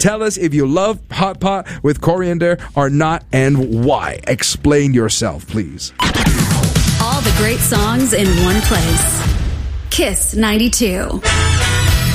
Tell us if you love hot pot with coriander or not and why. Explain yourself, please. All the great songs in one place. Kiss 92.